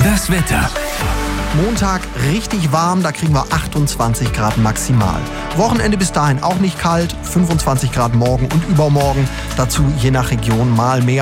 Das Wetter. Montag richtig warm, da kriegen wir 28 Grad maximal. Wochenende bis dahin auch nicht kalt, 25 Grad morgen und übermorgen. Dazu je nach Region mal mehr.